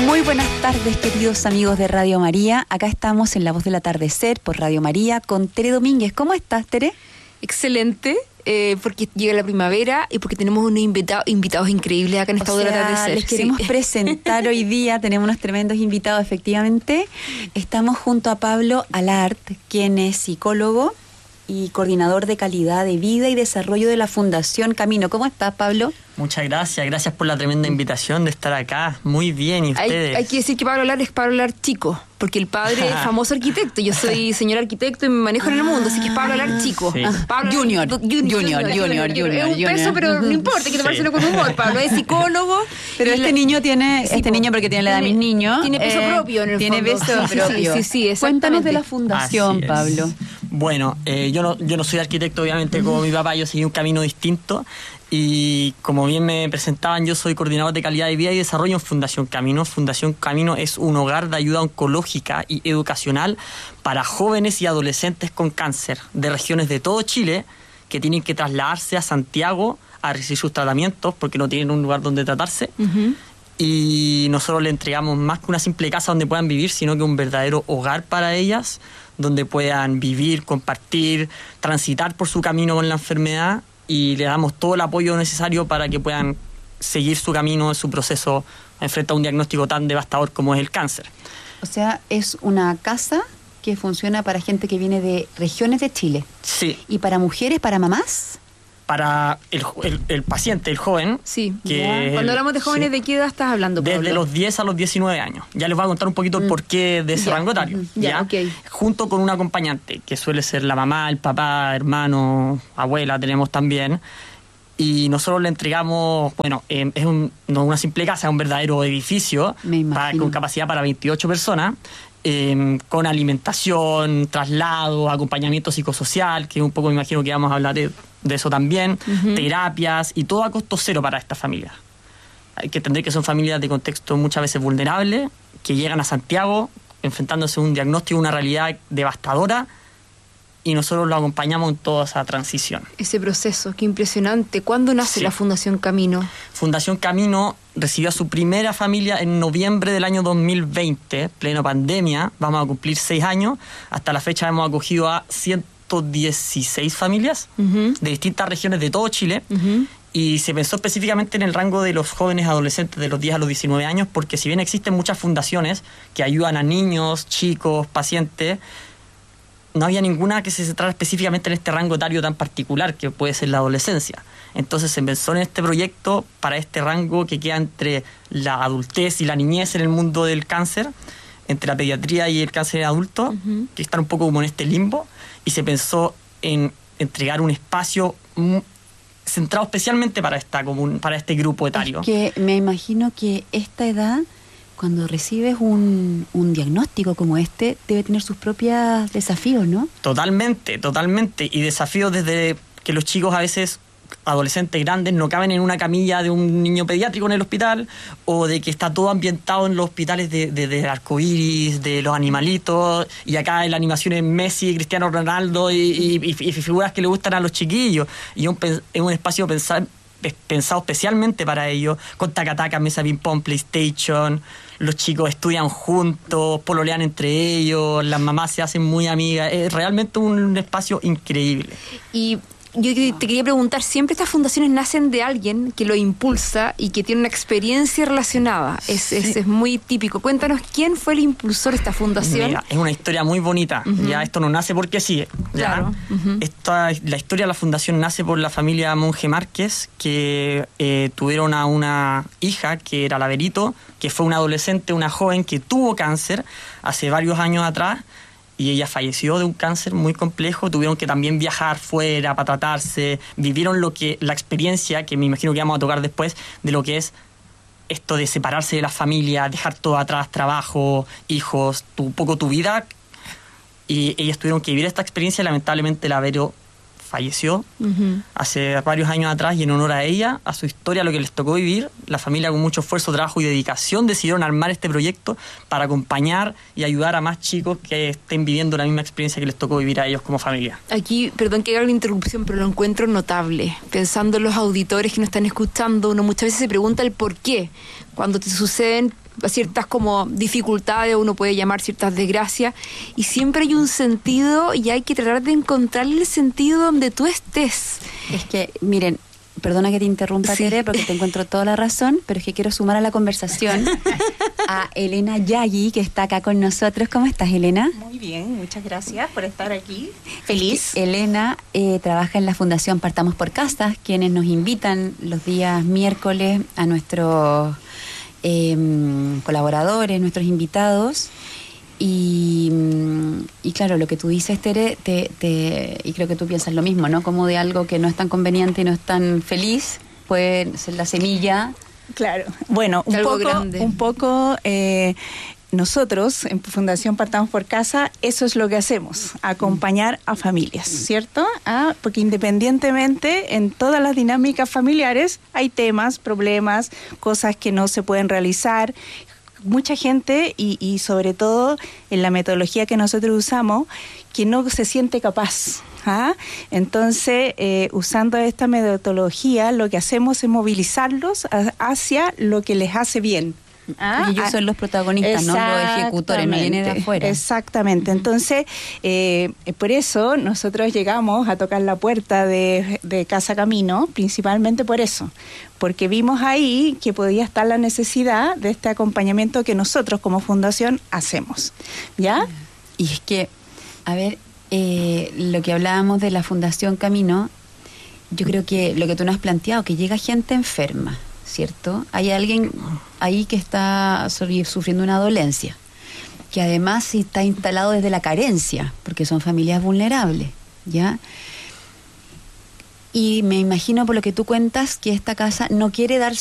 Muy buenas tardes, queridos amigos de Radio María. Acá estamos en La Voz del Atardecer por Radio María con Tere Domínguez. ¿Cómo estás, Tere? Excelente, porque llega la primavera y porque tenemos unos invitados increíbles acá en esta Voz del Atardecer. Les queremos presentar hoy día, tenemos unos tremendos invitados, efectivamente. Estamos junto a Pablo Alart, quien es psicólogo y coordinador de calidad de vida y desarrollo de la Fundación Camino. ¿Cómo estás, Pablo? Muchas gracias por la tremenda invitación de estar acá. Muy bien, ¿y ustedes? Hay que decir que Pablo Alart es Pablo Alart chico, porque el padre es famoso arquitecto. Yo soy señor arquitecto y me manejo en el mundo, así que es Pablo Alart chico. Sí. Pablo Junior. Es un peso, pero no importa, hay que tomárselo con humor. Pablo es psicólogo. Pero este niño tiene, porque tiene la edad de mis niños. Tiene peso propio en el tiene fondo. Tiene peso propio. Sí, Cuéntanos de la fundación, Pablo. Bueno, yo no soy arquitecto, obviamente, como mi papá. Yo seguí un camino distinto. Y como bien me presentaban, yo soy coordinador de calidad de vida y desarrollo en Fundación Camino. Fundación Camino es un hogar de ayuda oncológica y educacional para jóvenes y adolescentes con cáncer de regiones de todo Chile que tienen que trasladarse a Santiago a recibir sus tratamientos porque no tienen un lugar donde tratarse. Y nosotros le entregamos más que una simple casa donde puedan vivir, sino que un verdadero hogar para ellas, donde puedan vivir, compartir, transitar por su camino con la enfermedad. Y le damos todo el apoyo necesario para que puedan seguir su camino, su proceso, frente a un diagnóstico tan devastador como es el cáncer. O sea, es una casa que funciona para gente que viene de regiones de Chile. Sí. ¿Y para mujeres, para mamás? Para el paciente, el joven. Sí. Que cuando hablamos de jóvenes, ¿de qué edad estás hablando, Pablo? Desde los 10 a los 19 años. Ya les voy a contar un poquito el porqué de ese rango etario. Okay. Junto con un acompañante, que suele ser la mamá, el papá, hermano, abuela, tenemos también. Y nosotros le entregamos, no una simple casa, es un verdadero edificio con capacidad para 28 personas. Con alimentación, traslado, acompañamiento psicosocial, que un poco me imagino que vamos a hablar de eso también, terapias y todo a costo cero para estas familias. Hay que entender que son familias de contexto muchas veces vulnerables, que llegan a Santiago enfrentándose a un diagnóstico, una realidad devastadora, y nosotros lo acompañamos en toda esa transición. Ese proceso, qué impresionante. ¿Cuándo nace la Fundación Camino? Fundación Camino recibió a su primera familia en noviembre del año 2020, pleno pandemia. Vamos a cumplir 6 años. Hasta la fecha hemos acogido a 116 familias de distintas regiones de todo Chile. Y se pensó específicamente en el rango de los jóvenes adolescentes de los 10 a los 19 años, porque si bien existen muchas fundaciones que ayudan a niños, chicos, pacientes, no había ninguna que se centrara específicamente en este rango etario tan particular que puede ser la adolescencia. Entonces se pensó en este proyecto para este rango que queda entre la adultez y la niñez en el mundo del cáncer, entre la pediatría y el cáncer adulto, que están un poco como en este limbo, y se pensó en entregar un espacio centrado especialmente para este grupo etario. Es que me imagino que esta edad, cuando recibes un diagnóstico como este, debe tener sus propios desafíos, ¿no? Totalmente. Y desafíos desde que los chicos a veces, adolescentes grandes, no caben en una camilla de un niño pediátrico en el hospital, o de que está todo ambientado en los hospitales de arcoíris, de los animalitos, y acá la animación es Messi, Cristiano Ronaldo y figuras que le gustan a los chiquillos. Y es un espacio pensado especialmente para ellos, con taca-taca, mesa ping-pong, PlayStation. Los chicos estudian juntos, pololean entre ellos, las mamás se hacen muy amigas. Es realmente un espacio increíble. Y yo te quería preguntar, ¿siempre estas fundaciones nacen de alguien que lo impulsa y que tiene una experiencia relacionada? Es muy típico. Cuéntanos, ¿quién fue el impulsor de esta fundación? Mira, es una historia muy bonita. Ya esto no nace porque sí. Claro. La historia de la fundación nace por la familia Monge Márquez, que tuvieron a una hija que era la Berito, que fue una adolescente, una joven que tuvo cáncer hace varios años atrás. Y ella falleció de un cáncer muy complejo, tuvieron que también viajar fuera para tratarse, vivieron la experiencia, que me imagino que vamos a tocar después, de lo que es esto de separarse de la familia, dejar todo atrás, trabajo, hijos, tu vida. Y ellas tuvieron que vivir esta experiencia, lamentablemente la Vero falleció hace varios años atrás, y en honor a ella, a su historia, a lo que les tocó vivir, la familia con mucho esfuerzo, trabajo y dedicación decidieron armar este proyecto para acompañar y ayudar a más chicos que estén viviendo la misma experiencia que les tocó vivir a ellos como familia. Aquí, perdón que haga una interrupción, pero lo encuentro notable. Pensando en los auditores que nos están escuchando, uno muchas veces se pregunta el por qué. Cuando te suceden ciertas como dificultades, uno puede llamar ciertas desgracias, y siempre hay un sentido y hay que tratar de encontrarle el sentido donde tú estés. Es que, miren, perdona que te interrumpa, Sí. Tere, porque te encuentro toda la razón, pero es que quiero sumar a la conversación a Elena Yagi, que está acá con nosotros. ¿Cómo estás, Elena? Muy bien, muchas gracias por estar aquí. Feliz. Elena trabaja en la Fundación Partamos por Casa, quienes nos invitan los días miércoles a nuestros colaboradores, nuestros invitados. Y claro, lo que tú dices, Tere, y creo que tú piensas lo mismo, ¿no? Como de algo que no es tan conveniente y no es tan feliz, puede ser la semilla. Claro. Bueno, De algo grande. un poco nosotros en Fundación Partamos por Casa, eso es lo que hacemos, acompañar a familias, ¿cierto? Porque independientemente en todas las dinámicas familiares hay temas, problemas, cosas que no se pueden realizar. Mucha gente y sobre todo en la metodología que nosotros usamos, que no se siente capaz. Entonces, usando esta metodología, lo que hacemos es movilizarlos hacia lo que les hace bien. Porque ellos son los protagonistas, no los ejecutores, no viene de afuera. Exactamente. Entonces, por eso nosotros llegamos a tocar la puerta de Casa Camino, principalmente por eso, porque vimos ahí que podía estar la necesidad de este acompañamiento que nosotros como fundación hacemos. ¿Ya? Y es que, a ver, lo que hablábamos de la Fundación Camino, yo creo que lo que tú nos has planteado, que llega gente enferma, ¿cierto? Hay alguien ahí que está sufriendo una dolencia, que además sí está instalado desde la carencia, porque son familias vulnerables, ¿ya? Y me imagino por lo que tú cuentas que esta casa no quiere dar